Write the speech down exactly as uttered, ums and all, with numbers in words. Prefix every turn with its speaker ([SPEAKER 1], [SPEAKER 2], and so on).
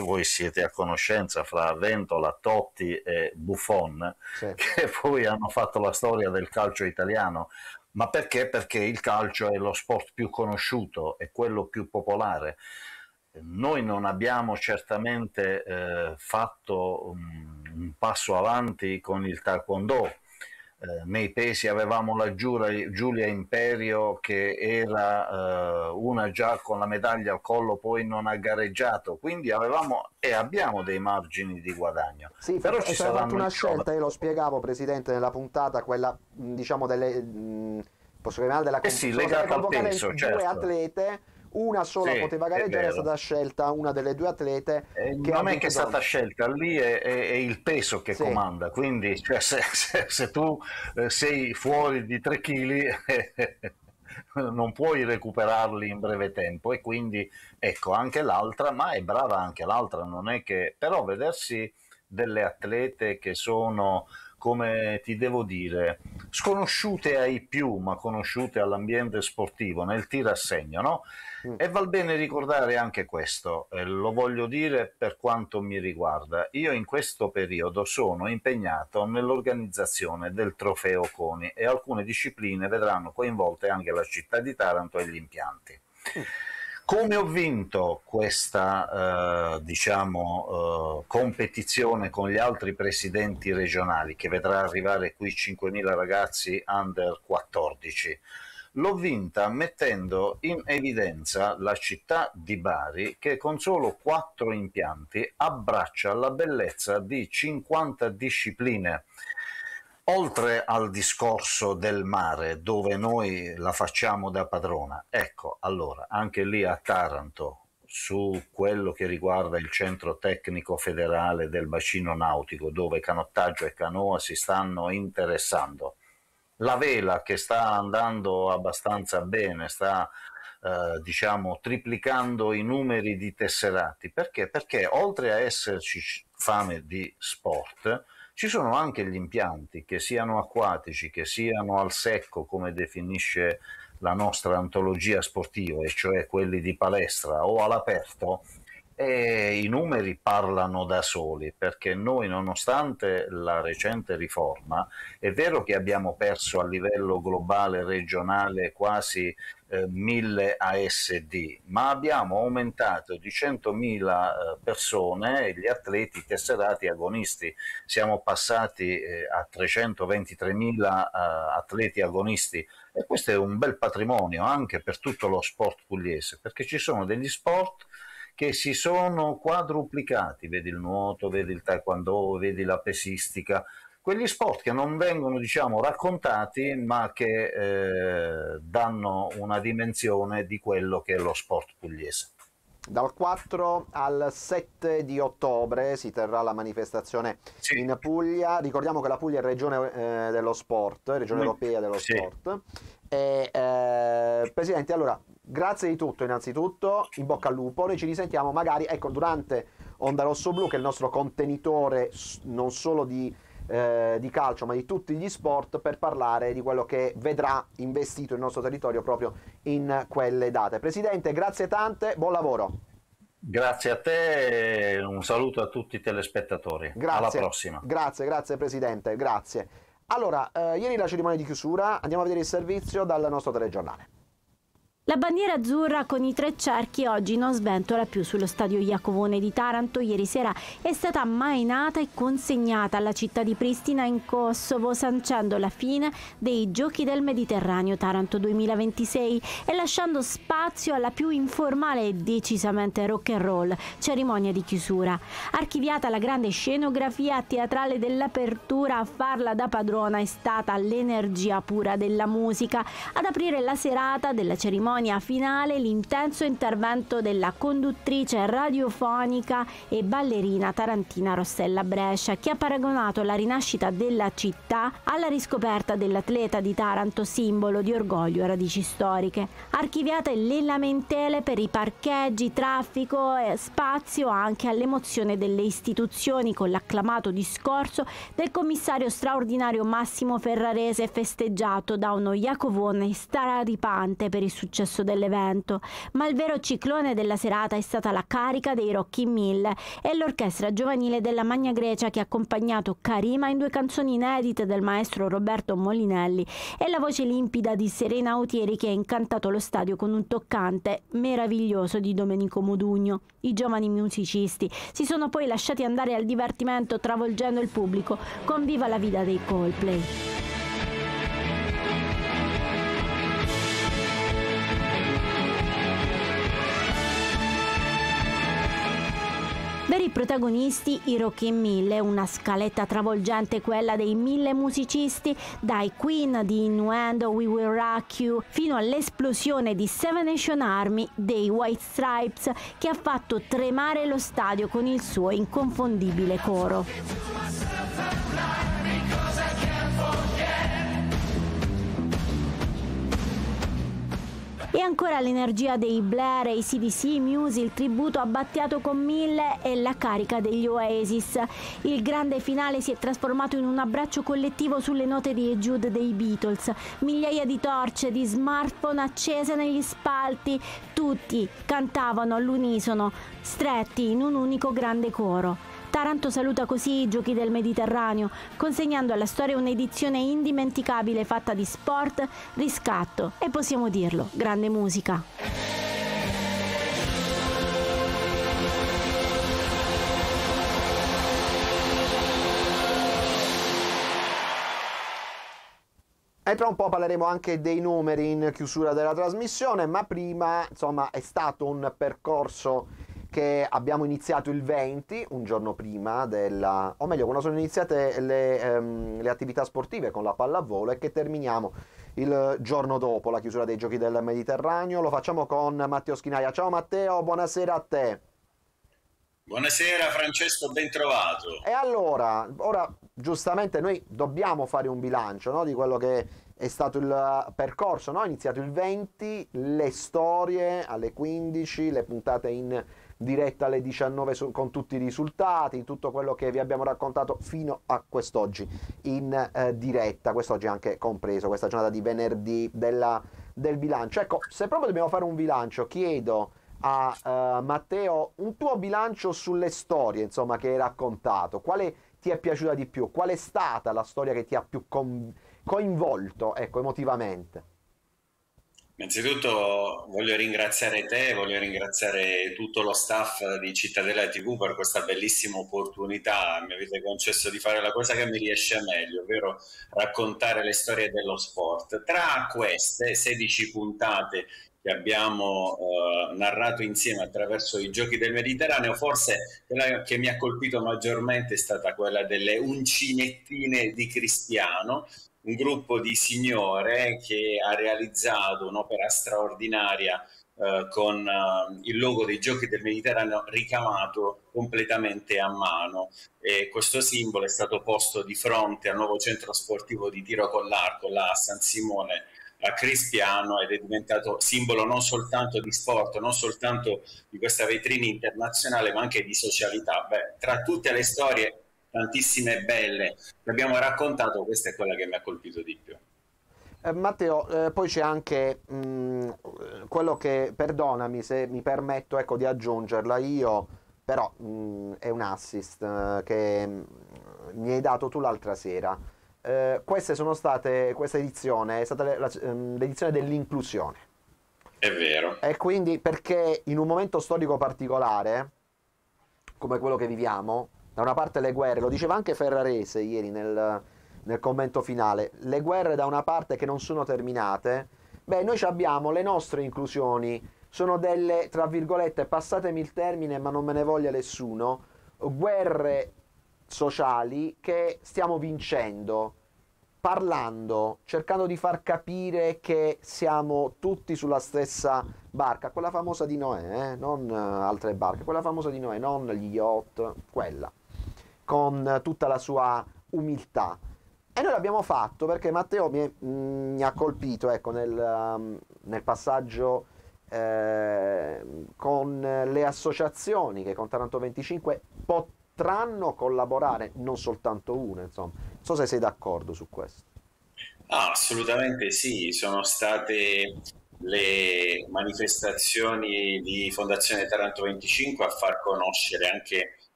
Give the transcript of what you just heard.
[SPEAKER 1] voi siete a conoscenza, fra Ventola, Totti e Buffon, sì, che poi hanno fatto la storia del calcio italiano. Ma perché? Perché il calcio è lo sport più conosciuto, è quello più popolare. Noi non abbiamo certamente eh, fatto um, un passo avanti con il taekwondo. Eh, nei pesi avevamo la Giulia, Giulia Imperio, che era eh, una già con la medaglia al collo, poi non ha gareggiato, quindi avevamo e abbiamo dei margini di guadagno.
[SPEAKER 2] Sì,
[SPEAKER 1] però
[SPEAKER 2] è
[SPEAKER 1] ci
[SPEAKER 2] stata fatta una
[SPEAKER 1] giovani.
[SPEAKER 2] scelta, io lo spiegavo, Presidente, nella puntata, quella diciamo delle mh, posso chiamare della
[SPEAKER 1] Eh sì,
[SPEAKER 2] sono state
[SPEAKER 1] legata al
[SPEAKER 2] convocate
[SPEAKER 1] peso,
[SPEAKER 2] due
[SPEAKER 1] certo.
[SPEAKER 2] atlete, una sola
[SPEAKER 1] Sì,
[SPEAKER 2] poteva
[SPEAKER 1] è
[SPEAKER 2] gareggiare, è
[SPEAKER 1] vero.
[SPEAKER 2] stata scelta una delle due atlete
[SPEAKER 1] Eh,
[SPEAKER 2] che ha
[SPEAKER 1] non è che è
[SPEAKER 2] vinto
[SPEAKER 1] stata
[SPEAKER 2] bronzo.
[SPEAKER 1] scelta, lì è, è- è il peso che
[SPEAKER 2] Sì.
[SPEAKER 1] comanda, quindi cioè, se, se- se tu eh, sei fuori di tre chili non puoi recuperarli in breve tempo, e quindi ecco anche l'altra, ma è brava anche l'altra, non è che però vedersi delle atlete che sono, come ti devo dire, sconosciute ai più, ma conosciute all'ambiente sportivo, nel tiro a segno, no?
[SPEAKER 2] Mm.
[SPEAKER 1] E val bene ricordare anche questo, eh, lo voglio dire per quanto mi riguarda. Io in questo periodo sono impegnato nell'organizzazizione del Trofeo CONI, e alcune discipline vedranno coinvolte anche la città di Taranto e gli impianti.
[SPEAKER 2] Mm.
[SPEAKER 1] Come ho vinto questa eh, diciamo, eh, competizione con gli altri presidenti regionali, che vedrà arrivare qui cinquemila ragazzi under quattordici? L'ho vinta mettendo in evidenza la città di Bari, che con solo quattro impianti abbraccia la bellezza di cinquanta discipline. Oltre al discorso del mare, dove noi la facciamo da padrona, ecco, allora, anche lì a Taranto, su quello che riguarda il centro tecnico federale del bacino nautico, dove canottaggio e canoa si stanno interessando, la vela, che sta andando abbastanza bene, sta eh, diciamo triplicando i numeri di tesserati. Perché? Perché oltre a esserci fame di sport, ci sono anche gli impianti, che siano acquatici, che siano al secco, come definisce la nostra antologia sportiva, e cioè quelli di palestra, o all'aperto, e i numeri parlano da soli, perché noi, nonostante la recente riforma, è vero che abbiamo perso a livello globale, regionale, quasi eh, mille A S D, ma abbiamo aumentato di centomila eh, persone gli atleti tesserati agonisti. Siamo passati eh, a trecentoventitremila eh, atleti agonisti, e questo è un bel patrimonio anche per tutto lo sport pugliese, perché ci sono degli sport che si sono quadruplicati, vedi il nuoto, vedi il taekwondo, vedi la pesistica, quegli sport che non vengono, diciamo, raccontati, ma che eh, danno una dimensione di quello che è lo sport pugliese.
[SPEAKER 2] Dal quattro al sette di ottobre si terrà la manifestazione
[SPEAKER 1] Sì.
[SPEAKER 2] in Puglia. Ricordiamo che la Puglia è regione eh, dello sport, regione
[SPEAKER 1] Noi,
[SPEAKER 2] europea dello
[SPEAKER 1] sì.
[SPEAKER 2] sport. E, eh, Presidente, allora, grazie di tutto innanzitutto, in bocca al lupo. Noi ci risentiamo magari, ecco, durante Onda Rosso Blu, che è il nostro contenitore non solo di, eh, di calcio, ma di tutti gli sport, per parlare di quello che vedrà investito il nostro territorio proprio in quelle date. Presidente, grazie tante, buon lavoro.
[SPEAKER 1] Grazie a te e un saluto a tutti i telespettatori.
[SPEAKER 2] Grazie.
[SPEAKER 1] Alla prossima.
[SPEAKER 2] Grazie, grazie Presidente, grazie. Allora, eh, ieri la cerimonia di chiusura, andiamo a vedere il servizio dal nostro telegiornale.
[SPEAKER 3] La bandiera azzurra con i tre cerchi oggi non sventola più sullo stadio Iacovone di Taranto. Ieri sera è stata ammainata e consegnata alla città di Pristina in Kosovo, sancendo la fine dei Giochi del Mediterraneo Taranto duemilaventisei e lasciando spazio alla più informale e decisamente rock and roll cerimonia di chiusura. Archiviata la grande scenografia teatrale dell'apertura, a farla da padrona è stata l'energia pura della musica. Ad aprire la serata della cerimonia finale l'intenso intervento della conduttrice radiofonica e ballerina tarantina Rossella Brescia, che ha paragonato la rinascita della città alla riscoperta dell'atleta di Taranto, simbolo di orgoglio e radici storiche. Archiviate le lamentele per i parcheggi, traffico e spazio anche all'emozione delle istituzioni, con l'acclamato discorso del commissario straordinario Massimo Ferrarese, festeggiato da uno Iacovone straripante per il successo successo dell'evento, ma il vero ciclone della serata è stata la carica dei Rocchi Mille e l'orchestra giovanile della Magna Grecia che ha accompagnato Karima in due canzoni inedite del maestro Roberto Molinelli e la voce limpida di Serena Autieri che ha incantato lo stadio con un toccante meraviglioso di Domenico Modugno. I giovani musicisti si sono poi lasciati andare al divertimento travolgendo il pubblico con Viva la Vida dei Coldplay. Veri protagonisti i Rocchi Mille, una scaletta travolgente quella dei mille musicisti, dai Queen di Innuendo, We Will Rock You, fino all'esplosione di Seven Nation Army dei White Stripes che ha fatto tremare lo stadio con il suo inconfondibile coro. E ancora l'energia dei Blair, A C D C, Muse, il tributo a Battiato con Mille e la carica degli Oasis. Il grande finale si è trasformato in un abbraccio collettivo sulle note di Jude dei Beatles. Migliaia di torce, di smartphone accese negli spalti, tutti cantavano all'unisono, stretti in un unico grande coro. Taranto saluta così i Giochi del Mediterraneo, consegnando alla storia un'edizione indimenticabile fatta di sport, riscatto e, possiamo dirlo, grande musica.
[SPEAKER 2] E tra un po' parleremo anche dei numeri in chiusura della trasmissione, ma prima, insomma, è stato un percorso che abbiamo iniziato il venti, un giorno prima della, o meglio, quando sono iniziate le, ehm, le attività sportive con la pallavolo, e che terminiamo il giorno dopo la chiusura dei Giochi del Mediterraneo. Lo facciamo con Matteo Schinaia. Ciao Matteo, buonasera a te.
[SPEAKER 4] Buonasera Francesco, ben trovato.
[SPEAKER 2] E allora, ora giustamente noi dobbiamo fare un bilancio, no, di quello che è stato il percorso, no? È iniziato il venti, le storie alle quindici, le puntate in diretta alle diciannove su, con tutti i risultati, tutto quello che vi abbiamo raccontato fino a quest'oggi in eh, diretta, quest'oggi anche compreso, questa giornata di venerdì della, del bilancio. Ecco, se proprio dobbiamo fare un bilancio, chiedo a uh, Matteo un tuo bilancio sulle storie, insomma, che hai raccontato. Quale ti è piaciuta di più? Qual è stata la storia che ti ha più con- coinvolto, ecco, emotivamente?
[SPEAKER 4] Innanzitutto voglio ringraziare te, voglio ringraziare tutto lo staff di Cittadella tivù per questa bellissima opportunità. Mi avete concesso di fare la cosa che mi riesce meglio, ovvero raccontare le storie dello sport. Tra queste sedici puntate che abbiamo eh, narrato insieme attraverso i Giochi del Mediterraneo, forse quella che mi ha colpito maggiormente è stata quella delle Uncinettine di Cristiano, un gruppo di signore che ha realizzato un'opera straordinaria eh, con eh, il logo dei Giochi del Mediterraneo ricamato completamente a mano, e questo simbolo è stato posto di fronte al nuovo centro sportivo di tiro con l'arco, là a San Simone a Cristiano, ed è diventato simbolo non soltanto di sport, non soltanto di questa vetrina internazionale, ma anche di socialità. Beh, tra tutte le storie tantissime belle che abbiamo raccontato, questa è quella che mi ha colpito di più.
[SPEAKER 2] Eh, Matteo, eh, poi c'è anche mh, quello che, perdonami se mi permetto, ecco, di aggiungerla io, però mh, è un assist eh, che mh, mi hai dato tu l'altra sera. Eh, queste sono state, questa edizione è stata le, la, l'edizione dell'inclusione.
[SPEAKER 4] È vero.
[SPEAKER 2] E quindi perché in un momento storico particolare come quello che viviamo, da una parte le guerre, lo diceva anche Ferrarese ieri nel, nel commento finale, le guerre da una parte che non sono terminate, beh, noi abbiamo le nostre inclusioni, sono delle, tra virgolette, passatemi il termine ma non me ne voglia nessuno, guerre sociali che stiamo vincendo, parlando, cercando di far capire che siamo tutti sulla stessa barca, quella famosa di Noè, eh? Non altre barche, quella famosa di Noè, non gli yacht, quella, con tutta la sua umiltà. E noi l'abbiamo fatto perché Matteo mi, è, mh, mi ha colpito, ecco, nel, um, nel passaggio eh, con le associazioni che con Taranto venticinque potranno collaborare, non soltanto una, insomma. Non so se sei d'accordo su questo.
[SPEAKER 4] Ah, assolutamente sì, sono state le manifestazioni di Fondazione Taranto venticinque a far conoscere anche